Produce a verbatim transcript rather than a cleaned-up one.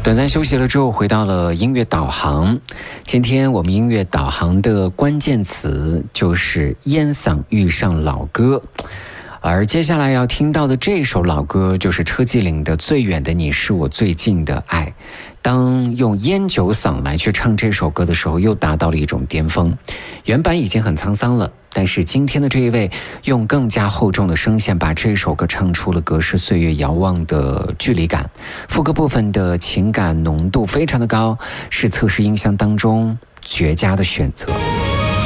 短暂休息了之后，回到了音乐导航。今天我们音乐导航的关键词就是烟嗓遇上老歌，而接下来要听到的这首老歌就是车继岭的《最远的你是我最近的爱》。当用烟酒嗓来去唱这首歌的时候，又达到了一种巅峰。原版已经很沧桑了，但是今天的这一位用更加厚重的声线把这首歌唱出了隔世岁月遥望的距离感。副歌部分的情感浓度非常的高，是测试音箱当中绝佳的选择。